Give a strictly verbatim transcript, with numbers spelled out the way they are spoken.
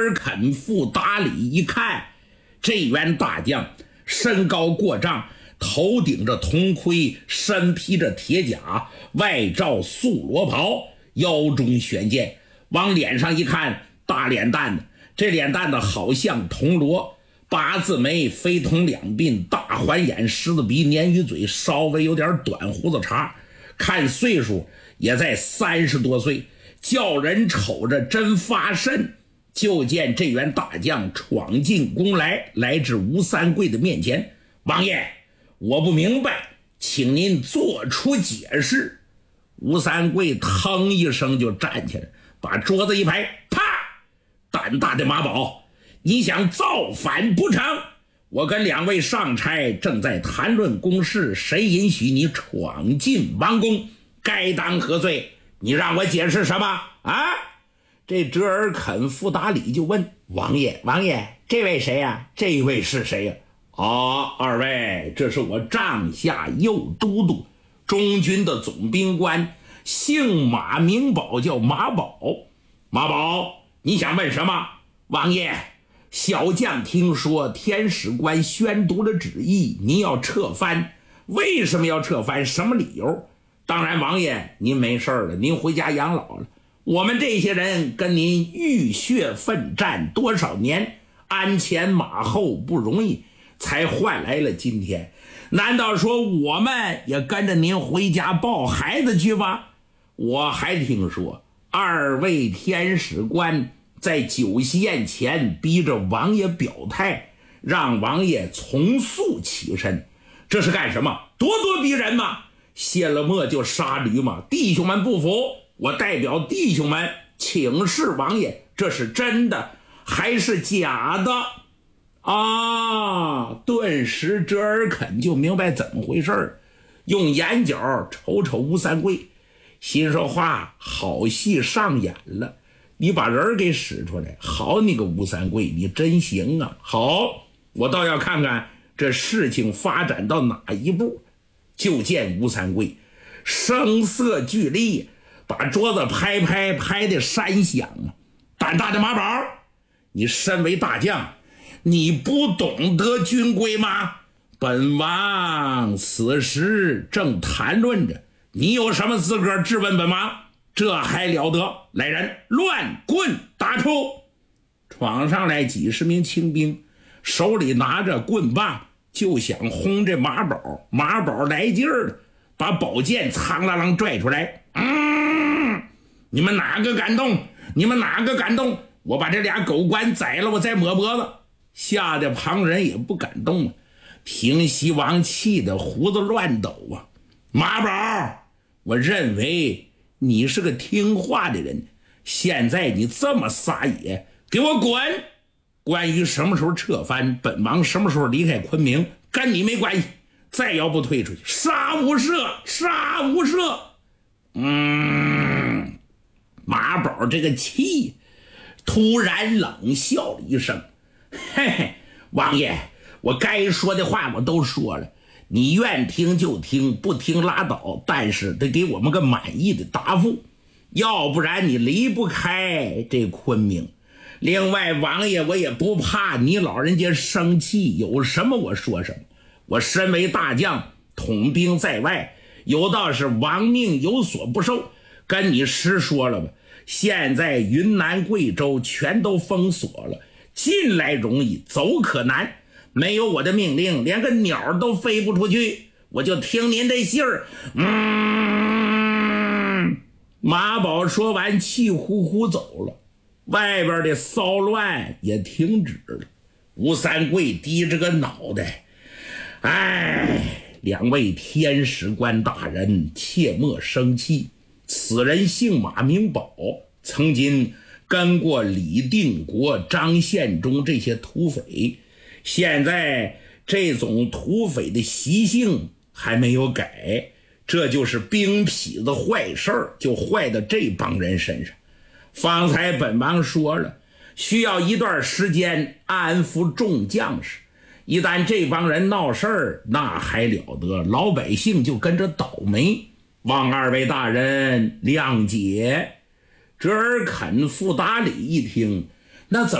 尔肯傅达里一看，这员大将身高过丈，头顶着铜盔，身披着铁甲，外罩素罗袍，腰中悬剑，往脸上一看，大脸蛋子，这脸蛋子好像铜锣，八字眉，飞瞳两鬓，大环眼，狮子鼻，鲶鱼嘴，稍微有点短胡子茬，看岁数也在三十多岁，叫人瞅着真发瘆。就见这员大将闯进宫来，来至吴三桂的面前，王爷，我不明白，请您做出解释。吴三桂腾一声就站起来，把桌子一拍，啪！胆大的马宝，你想造反不成？我跟两位上差正在谈论公事，谁允许你闯进王宫？该当何罪？你让我解释什么啊？这折尔肯傅达里就问王爷，王爷，这位谁呀、啊？这一位是谁呀、啊？哦，二位，这是我帐下右都督，中军的总兵官，姓马名宝，叫马宝。马宝，你想问什么？王爷，小将听说天使官宣读了旨意，您要撤藩，为什么要撤藩？什么理由？当然，王爷，您没事了，您回家养老了。我们这些人跟您浴血奋战多少年，鞍前马后不容易，才换来了今天。难道说我们也跟着您回家抱孩子去吗？我还听说二位天使官在酒席宴前逼着王爷表态，让王爷从速起身，这是干什么？咄咄逼人吗？卸了磨就杀驴吗？弟兄们不服，我代表弟兄们请示王爷，这是真的还是假的啊？顿时折尔肯就明白怎么回事，用眼角瞅瞅吴三桂，心说话，好戏上演了，你把人给使出来，好你个吴三桂，你真行啊！好，我倒要看看这事情发展到哪一步。就见吴三桂声色俱厉，把桌子拍拍拍的山响啊！胆大的马宝，你身为大将，你不懂得军规吗？本王此时正谈论着，你有什么资格质问本王？这还了得！来人，乱棍打出！闯上来几十名清兵，手里拿着棍棒，就想轰这马宝。马宝来劲儿了，把宝剑苍啷啷拽出来。嗯，你们哪个敢动？你们哪个敢动？我把这俩狗官宰了，我再抹脖子。吓得旁人也不敢动了。平西王气得胡子乱抖啊！马宝，我认为你是个听话的人，现在你这么撒野，给我滚！关于什么时候撤藩，本王什么时候离开昆明，跟你没关系。再要不退出去，杀无赦，杀无赦！嗯，马宝这个气，突然冷笑了一声：“嘿嘿，王爷，我该说的话我都说了，你愿听就听，不听拉倒，但是得给我们个满意的答复，要不然你离不开这昆明。另外，王爷，我也不怕你老人家生气，有什么我说什么。我身为大将，统兵在外，有道是亡命有所不受，跟你实说了吧，现在云南贵州全都封锁了，进来容易，走可难，没有我的命令，连个鸟都飞不出去，我就听您这信儿。嗯，马宝说完气呼呼走了，外边的骚乱也停止了。吴三桂低着个脑袋，哎，两位天使官大人切莫生气，此人姓马名宝，曾经跟过李定国、张献忠这些土匪，现在这种土匪的习性还没有改，这就是兵痞子坏事儿，就坏到这帮人身上。方才本王说了，需要一段时间安抚众将士，一旦这帮人闹事儿，那还了得，老百姓就跟着倒霉，望二位大人谅解。折尔肯傅达里一听，那怎么